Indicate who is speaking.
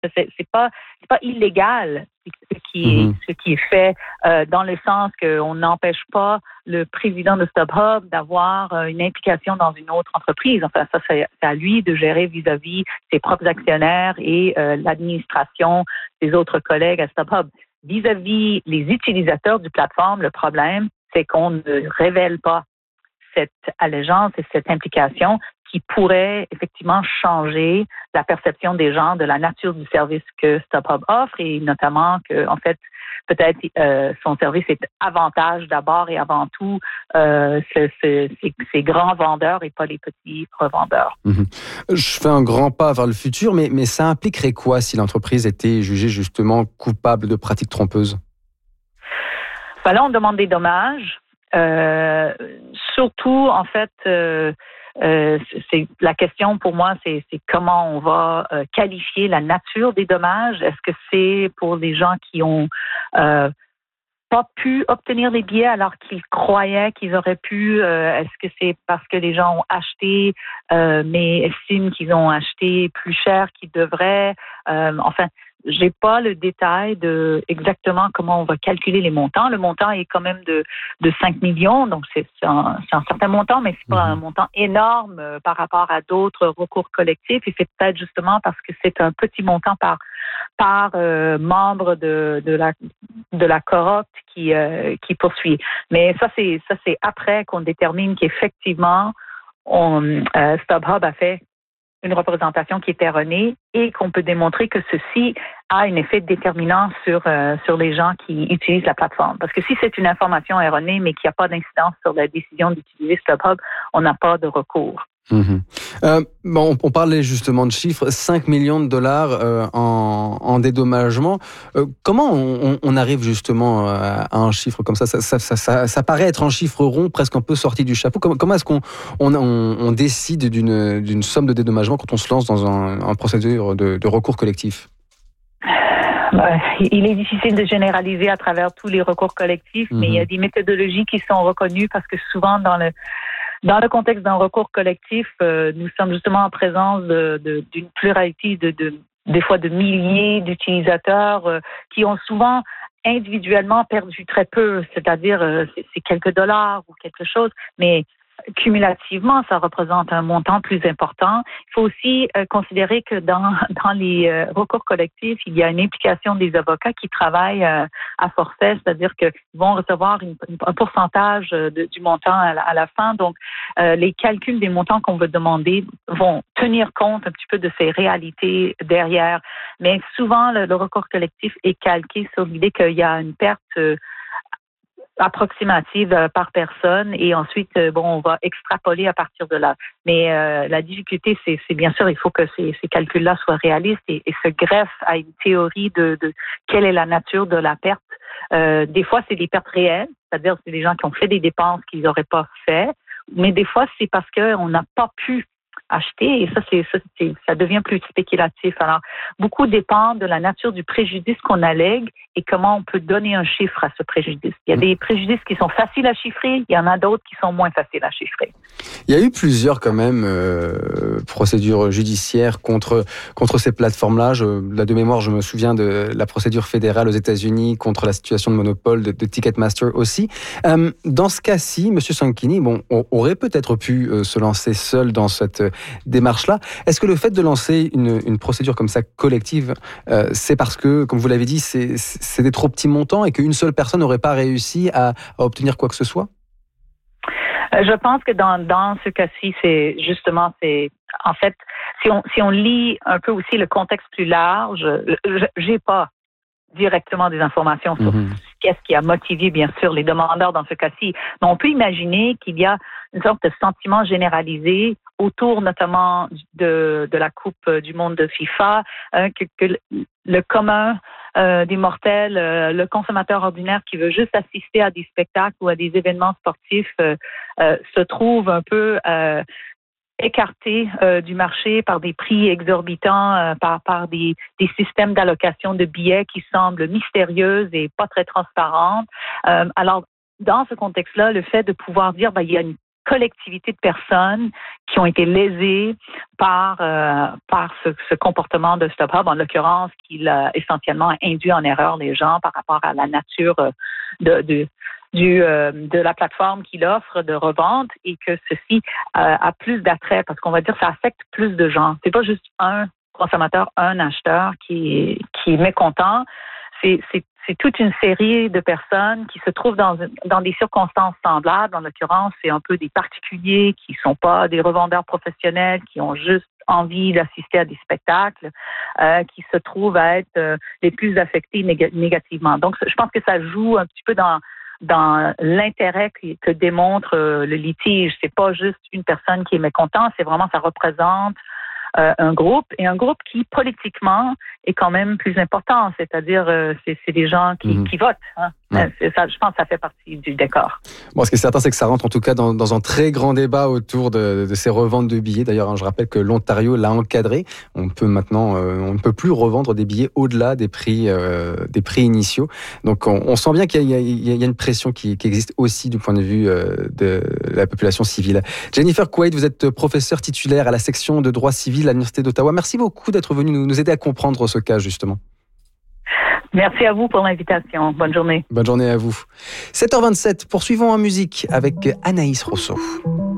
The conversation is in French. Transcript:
Speaker 1: C'est pas illégal ce qui est fait dans le sens qu'on n'empêche pas le président de StubHub d'avoir une implication dans une autre entreprise. Enfin, ça, c'est à lui de gérer vis-à-vis ses propres actionnaires et l'administration des autres collègues à StubHub. Vis-à-vis les utilisateurs du plateforme, le problème, c'est qu'on ne révèle pas cette allégeance et cette implication qui pourrait effectivement changer la perception des gens de la nature du service que StubHub offre et notamment que, en fait, peut-être son service est avantage d'abord et avant tout ces grands vendeurs et pas les petits revendeurs.
Speaker 2: Je fais un grand pas vers le futur, mais ça impliquerait quoi si l'entreprise était jugée justement coupable de pratiques trompeuses?
Speaker 1: Ben là, on demande des dommages. Surtout, en fait, c'est la question pour moi, c'est comment on va qualifier la nature des dommages. Est-ce que c'est pour les gens qui ont pas pu obtenir les billets alors qu'ils croyaient qu'ils auraient pu? Est-ce que c'est parce que les gens ont acheté mais estiment qu'ils ont acheté plus cher qu'ils devraient? Enfin, j'ai pas le détail de exactement comment on va calculer les montants. Le montant est quand même de 5 millions, donc c'est un certain montant, mais c'est pas un montant énorme par rapport à d'autres recours collectifs. Et c'est peut-être justement parce que c'est un petit montant par membre de la cohorte qui poursuit. Mais ça c'est après qu'on détermine qu'effectivement StubHub a fait une représentation qui est erronée et qu'on peut démontrer que ceci a un effet déterminant sur les gens qui utilisent la plateforme. Parce que si c'est une information erronée mais qu'il n'y a pas d'incidence sur la décision d'utiliser StubHub, on n'a pas de recours.
Speaker 2: On parlait justement de chiffres, 5 millions de dollars en dédommagement. Comment on arrive justement à un chiffre comme ça? Ça paraît être un chiffre rond, presque un peu sorti du chapeau. Comment est-ce qu'on décide d'une somme de dédommagement quand on se lance dans un procédure de recours collectif?
Speaker 1: Il est difficile de généraliser à travers tous les recours collectifs, mais il y a des méthodologies qui sont reconnues parce que souvent dans le contexte d'un recours collectif, nous sommes justement en présence d'une pluralité des fois de milliers d'utilisateurs qui ont souvent individuellement perdu très peu, c'est-à-dire c'est quelques dollars ou quelque chose, mais cumulativement, ça représente un montant plus important. Il faut aussi considérer que dans les recours collectifs, il y a une implication des avocats qui travaillent à forfait, c'est-à-dire qu'ils vont recevoir un pourcentage du montant à la fin. Donc, les calculs des montants qu'on veut demander vont tenir compte un petit peu de ces réalités derrière. Mais souvent, le recours collectif est calqué sur l'idée qu'il y a une perte approximative par personne et ensuite, on va extrapoler à partir de là. Mais la difficulté, c'est bien sûr, il faut que ces calculs-là soient réalistes et se greffent à une théorie de quelle est la nature de la perte. Des fois, c'est des pertes réelles, c'est-à-dire c'est des gens qui ont fait des dépenses qu'ils n'auraient pas fait, mais des fois, c'est parce qu'on n'a pas pu acheter et ça devient plus spéculatif. Alors, beaucoup dépend de la nature du préjudice qu'on allègue et comment on peut donner un chiffre à ce préjudice. Il y a des préjudices qui sont faciles à chiffrer, il y en a d'autres qui sont moins faciles à chiffrer.
Speaker 2: Il y a eu plusieurs quand même procédures judiciaires contre ces plateformes-là. Là de mémoire, je me souviens de la procédure fédérale aux États-Unis contre la situation de monopole de Ticketmaster aussi. Dans ce cas-ci, M. Sanchini, on aurait peut-être pu se lancer seul dans cette démarche-là. Est-ce que le fait de lancer une procédure comme ça collective, c'est parce que, comme vous l'avez dit, c'est des trop petits montants et qu'une seule personne n'aurait pas réussi à obtenir quoi que ce soit?
Speaker 1: Je pense que dans ce cas-ci, en fait, si on lit un peu aussi le contexte plus large, j'ai pas directement des informations sur qu'est-ce qui a motivé, bien sûr, les demandeurs dans ce cas-ci. Mais on peut imaginer qu'il y a une sorte de sentiment généralisé autour notamment de la Coupe du monde de FIFA, que le commun des mortels, le consommateur ordinaire qui veut juste assister à des spectacles ou à des événements sportifs se trouve un peu écarté du marché par des prix exorbitants, par des systèmes d'allocation de billets qui semblent mystérieux et pas très transparents. Alors, dans ce contexte-là, le fait de pouvoir dire il y a une collectivité de personnes qui ont été lésées par ce comportement de StubHub, en l'occurrence, qui a essentiellement induit en erreur les gens par rapport à la nature de la plateforme qu'il offre de revente, et que ceci a plus d'attrait, parce qu'on va dire que ça affecte plus de gens. C'est pas juste un consommateur, un acheteur qui est mécontent. C'est toute une série de personnes qui se trouvent dans des circonstances semblables. En l'occurrence, c'est un peu des particuliers qui sont pas des revendeurs professionnels, qui ont juste envie d'assister à des spectacles, qui se trouvent à être les plus affectés négativement. Donc, je pense que ça joue un petit peu dans l'intérêt que démontre le litige. C'est pas juste une personne qui est mécontente, c'est vraiment, ça représente un groupe qui politiquement est quand même plus important, c'est-à-dire c'est des gens qui votent. Hein. Ouais. Ça, je pense que ça fait partie du décor.
Speaker 2: Bon, ce qui est certain, c'est que ça rentre en tout cas dans un très grand débat autour de ces reventes de billets. D'ailleurs, je rappelle que l'Ontario l'a encadré. On ne peut plus revendre des billets au-delà des prix initiaux. Donc, on sent bien qu'il y a une pression qui existe aussi du point de vue de la population civile. Jennifer Quaid, vous êtes professeure titulaire à la section de droit civil à l'Université d'Ottawa. Merci beaucoup d'être venu nous aider à comprendre ce cas, justement.
Speaker 1: Merci à vous pour l'invitation. Bonne journée.
Speaker 2: Bonne journée à vous. 7h27, poursuivons en musique avec Anaïs Rousseau.